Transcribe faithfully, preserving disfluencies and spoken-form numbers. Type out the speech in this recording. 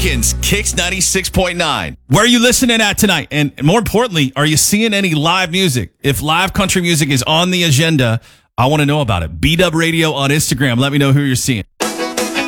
weekends, Kicks ninety-six point nine. Where are you listening at tonight? And more importantly, are you seeing any live music? If live country music is on the agenda, I want to know about it. B-Dub Radio on Instagram. Let me know who you're seeing.